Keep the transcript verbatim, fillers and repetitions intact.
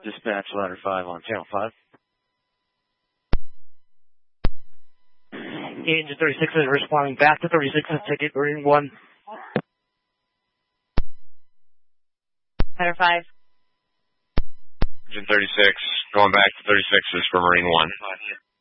Dispatch ladder five on channel five. Engine thirty-six is responding back to thirty-six's ticket, Marine one. Ladder five. Engine thirty-six, going back to thirty-six's for Marine one.